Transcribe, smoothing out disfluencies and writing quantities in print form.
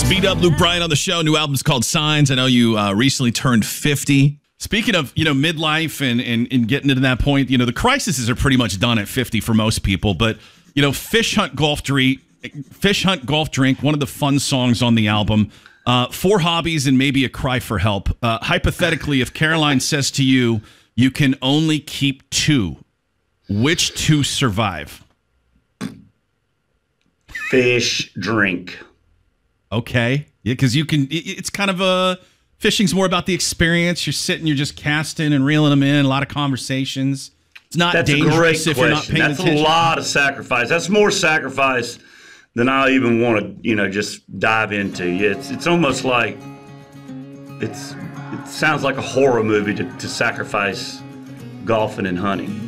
Speed Up, Luke Bryan on the show. New album's called Signs. I know you recently turned 50. Speaking of, midlife and getting to that point, the crises are pretty much done at 50 for most people. But, Fish Hunt Golf Drink, one of the fun songs on the album. 4 hobbies and maybe a cry for help. Hypothetically, if Caroline says to you, you can only keep 2, which 2 survive? Fish, drink. Okay. Yeah, because it's kind of fishing's more about the experience. You're sitting, you're just casting and reeling them in, a lot of conversations. It's not dangerous if you're not paying attention. That's a lot of sacrifice. That's more sacrifice than I even want to, just dive into. It's almost like it sounds like a horror movie to sacrifice golfing and hunting.